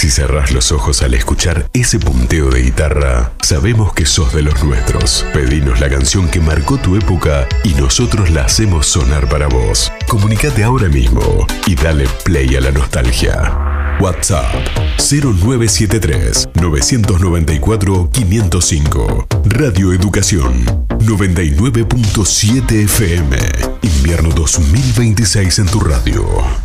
Si cerrás los ojos al escuchar ese punteo de guitarra, sabemos que sos de los nuestros. Pedinos la canción que marcó tu época y nosotros la hacemos sonar para vos. Comunicate ahora mismo y dale play a la nostalgia. WhatsApp 0973 994 505. Radio Educación 99.7 FM. Invierno 2026 en tu radio.